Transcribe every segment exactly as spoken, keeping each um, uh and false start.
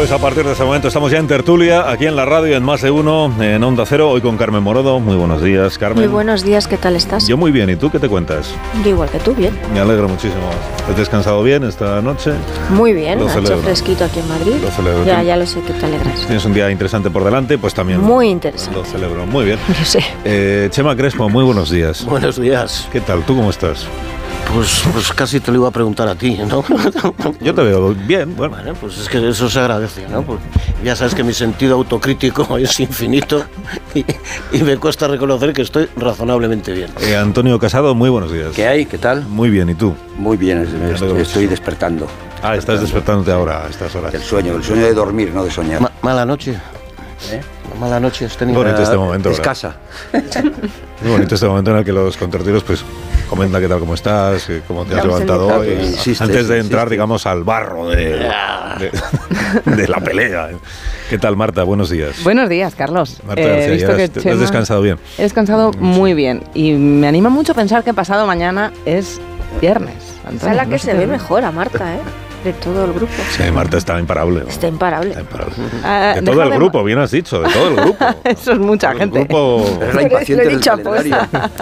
Pues a partir de ese momento estamos ya en tertulia, aquí en la radio, en Más de Uno, en Onda Cero, hoy con Carmen Morodo. Muy buenos días, Carmen. Muy buenos días, ¿qué tal estás? Yo muy bien, ¿y tú qué te cuentas? Yo igual que tú, bien. Me alegro muchísimo. ¿Has descansado bien esta noche? Muy bien, Lo ha celebro. hecho fresquito aquí en Madrid. Lo celebro. Ya, ya lo sé que te alegras. Tienes un día interesante por delante, pues también. Muy interesante. Lo celebro, muy bien. Yo sé. Eh, Chema Crespo, muy buenos días. Buenos días. ¿Qué tal? ¿Tú cómo estás? Pues, pues casi te lo iba a preguntar a ti, ¿no? Yo te veo bien, bueno. Bueno, pues es que eso se agradece, ¿no? Pues ya sabes que mi sentido autocrítico es infinito y, y me cuesta reconocer que estoy razonablemente bien. Eh, Antonio Casado, muy buenos días. ¿Qué hay? ¿Qué tal? Muy bien, ¿y tú? Muy bien, estoy, estoy despertando. Ah, estás despertándote ahora a estas horas. El sueño, el sueño de dormir, no de soñar. Ma- mala noche. ¿Eh? Mala noche has tenido. Muy bonito este momento, ¿verdad? Escasa. Muy bonito este momento en el que los contertulios pues comenta qué tal, cómo estás, eh, cómo te has Vamos a levantado hoy, invitar, insiste, antes de insiste. entrar, digamos, al barro de, de, de la pelea. ¿Qué tal, Marta? Buenos días. Buenos días, Carlos. Marta Eh, García, he visto ya que has, te- Chema- has descansado bien. He descansado muy bien y me anima mucho pensar que pasado mañana es viernes. Antonio, Esa es la no que sé se qué- ve mejor a Marta, ¿eh? De todo el grupo. Sí, Marta está imparable. ¿no? Está imparable. Está imparable. Ah, De deja todo el de- grupo, bien has dicho, de todo el grupo. Eso es mucha Todo el gente. grupo. Es la Pero impaciente lo he del dicho a calendario.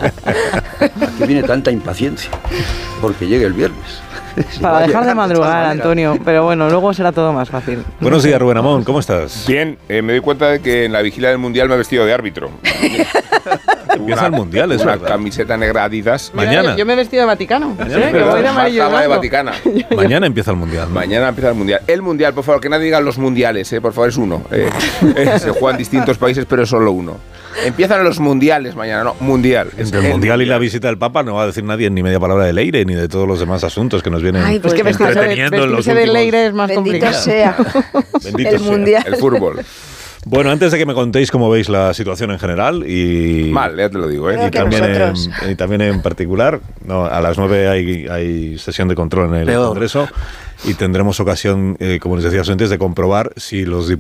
Aquí viene tanta impaciencia porque llegue el viernes. Se va Para a dejar llegar de tal madrugar, manera. Antonio. Pero bueno, luego será todo más fácil. Buenos días, Rubén Amón, ¿cómo estás? Bien, eh, me doy cuenta de que en la vigilia del Mundial me he vestido de árbitro. Empieza el Mundial, es Una verdad. camiseta negra Adidas. Mira, Mañana. yo, yo me he vestido de Vaticano. Mañana, ¿sí? es Que verdad. voy de amarillo y Marta va de blanco. Vaticana. Mañana empieza el Mundial. ¿no? Mañana empieza el Mundial. El Mundial, por favor, que nadie diga los mundiales, eh, por favor, es uno. Eh, eh, se juegan distintos países, pero es solo uno. Empiezan los mundiales mañana, no, mundial. Entre el Mundial y la visita del Papa no va a decir nadie ni media palabra de Leire ni de todos los demás asuntos que nos vienen Ay, Pues que vestirse de, entreteniendo en los vestirse de últimos- Leire es más Bendito complicado. sea Bendito el sea. mundial. El fútbol. Bueno, antes de que me contéis cómo veis la situación en general y, Mal, ya te lo digo, y, ¿eh? Creo que también nosotros. en, y también en particular, no, a las nueve hay, hay sesión de control en el Peor. Congreso y tendremos ocasión, eh, como les decía antes, de comprobar si los diputados